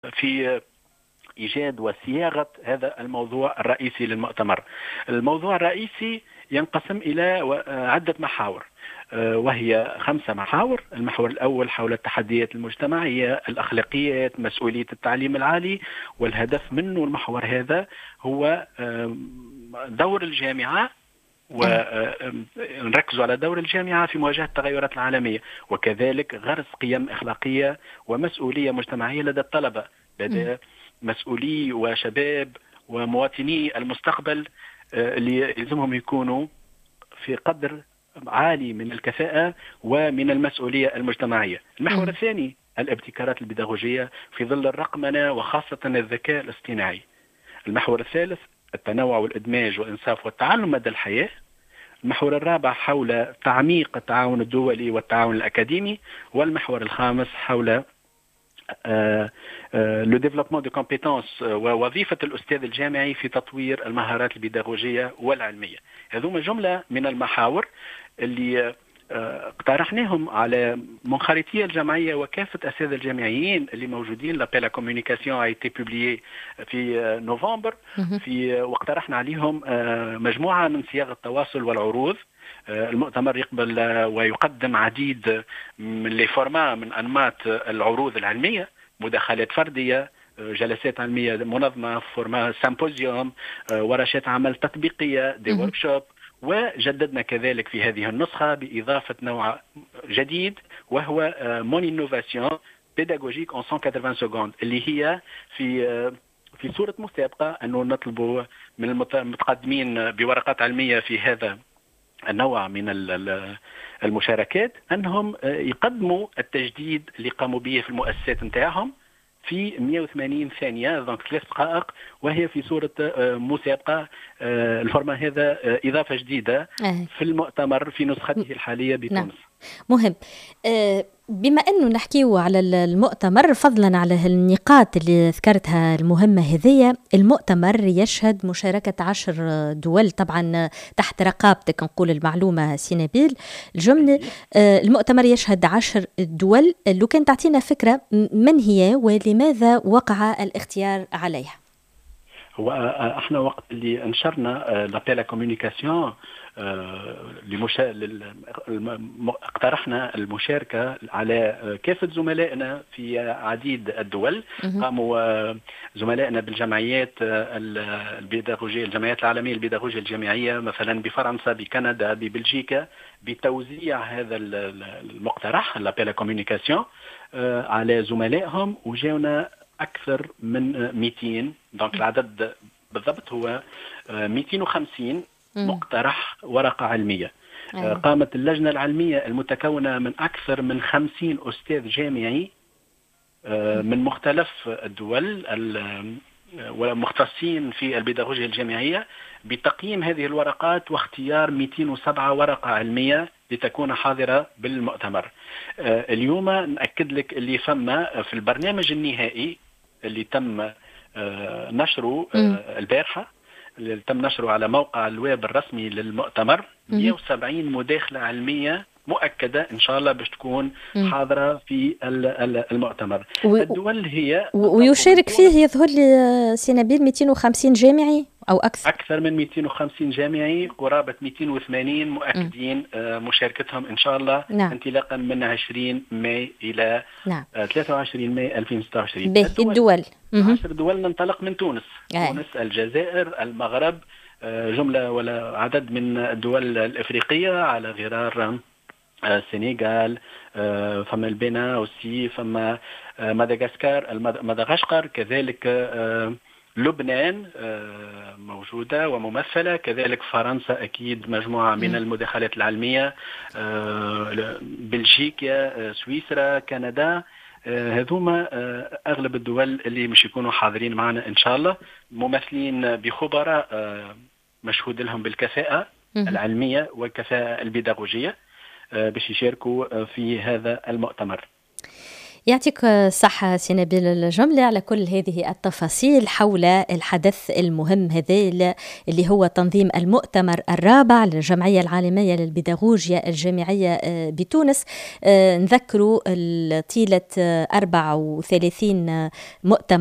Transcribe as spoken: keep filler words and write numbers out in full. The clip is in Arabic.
في إيجاد وصياغة هذا الموضوع الرئيسي للمؤتمر. الموضوع الرئيسي ينقسم إلى عدة محاور، وهي خمسة محاور. المحور الأول حول التحديات المجتمعية، الأخلاقيات، مسؤولية التعليم العالي، والهدف منه المحور هذا هو دور الجامعة، ونركز على دور الجامعة في مواجهة التغيرات العالمية، وكذلك غرس قيم أخلاقية ومسؤولية مجتمعية لدى الطلبة، لدى مسؤولي وشباب ومواطني المستقبل اللي يلزمهم يكونوا في قدر عالي من الكفاءة ومن المسؤولية المجتمعية. المحور الثاني الابتكارات البيداغوجية في ظل الرقمنة وخاصة الذكاء الاصطناعي. المحور الثالث التنوع والإدماج والإنصاف والتعلم مدى الحياة. المحور الرابع حول تعميق التعاون الدولي والتعاون الأكاديمي. والمحور الخامس حول لو ديفلوبمون دو كومبيتونس ووظيفة الأستاذ الجامعي في تطوير المهارات البيداغوجية والعلمية. هذوما جملة من المحاور اللي اقترحناهم على منخرطية الجمعية وكافة أساتذة الجامعيين اللي موجودين. لابيل كوميونيكاسيون ايتي بوبليي في نوفمبر، في واقترحنا عليهم مجموعة من صياغ التواصل والعروض. المؤتمر يقبل ويقدم عديد من لي فورما من أنماط العروض العلمية، مداخلات فردية، جلسات علمية منظمة، فورما سامبوزيوم، ورشات عمل تطبيقية، دي وركشوب. وجددنا كذلك في هذه النسخة بإضافة نوع جديد وهو مون انوفاسيون بيداغوجيك اون مئة وثمانين سكوند، اللي هي في في صورة مسابقة أنه نطلب من المتقدمين بورقات علمية في هذا النوع من المشاركات أنهم يقدموا التجديد اللي قاموا به في المؤسسات نتاعهم في مئة وثمانين ثانية، دونك ثلاث دقائق، وهي في صورة مسابقة. الفورما هذا إضافة جديدة في المؤتمر في نسخته الحالية بتونس. نعم. مهم. بما أنه نحكيه على المؤتمر، فضلا على النقاط اللي ذكرتها المهمة هذية، المؤتمر يشهد مشاركة عشر دول طبعا تحت رقابتك، نقول المعلومة سينابيل الجملة. المؤتمر يشهد عشر دول، لو كان تعطينا فكرة من هي ولماذا وقع الاختيار عليها؟ هو احنا وقت اللي انشرنا لابيل كوميونيكاسيون اقترحنا المشاركة على كافة زملائنا في عديد الدول. قاموا زملائنا بالجمعيات البيداغوجية، الجمعيات العالمية البيداغوجية الجامعية، مثلا بفرنسا، بكندا، ببلجيكا، بتوزيع هذا المقترح لابيل كوميونيكاسيون على زملائهم، وجاونا أكثر من مئتين. دونك العدد بالضبط هو مئتين وخمسين مقترح ورقة علمية. أيه. قامت اللجنة العلمية المتكونة من أكثر من خمسين أستاذ جامعي من مختلف الدول ومختصين في البيداغوجيا الجامعية بتقييم هذه الورقات واختيار مئتين وسبعة ورقة علمية لتكون حاضرة بالمؤتمر. اليوم نأكد لك اللي فما في البرنامج النهائي اللي تم نشره البارحة، اللي تم نشره على موقع الويب الرسمي للمؤتمر، مئة وسبعين مداخلة علمية مؤكدة إن شاء الله باش تكون حاضرة في المؤتمر. و... الدول هي ويشارك فيه يظهر لي سينابيل مئتين وخمسين جامعي أو أكثر أكثر من مئتين وخمسين جامعي، قرابة مئتين وثمانين مؤكدين م. مشاركتهم إن شاء الله. نعم. انطلاقا من عشرين ماي إلى نعم. ثلاثة وعشرين ماي ألفين وستة وعشرين. به الدول عشر دول ننطلق من تونس. آه. تونس، الجزائر، المغرب، جملة ولا عدد من الدول الإفريقية على غرار السنغال، فما البناء والسي، فما مدغشقر مدغشقر كذلك، لبنان موجودة وممثلة كذلك، فرنسا أكيد مجموعة من المداخلات العلمية، بلجيكا، سويسرا، كندا. هذوما أغلب الدول اللي مش يكونوا حاضرين معنا إن شاء الله، ممثلين بخبراء مشهود لهم بالكفاءة العلمية والكفاءة البيداغوجية باش يشاركوا في هذا المؤتمر. يعطيك الصحة سي نبيل الجملة على كل هذه التفاصيل حول الحدث المهم هذا اللي هو تنظيم المؤتمر الرابع للجمعية العالمية للبيداغوجيا الجامعية بتونس. نذكروا طيلة أربعة وثلاثين مؤتمر